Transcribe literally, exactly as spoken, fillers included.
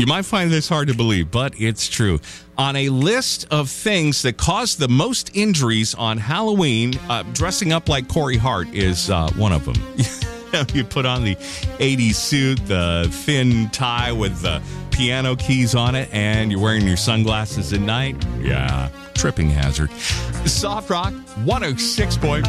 You might find this hard to believe, but it's true. On a list of things that cause the most injuries on Halloween, uh, dressing up like Corey Hart is uh, one of them. You put on the eighties suit, the thin tie with the piano keys on it, and you're wearing your sunglasses at night. Yeah, tripping hazard. Soft Rock one oh six point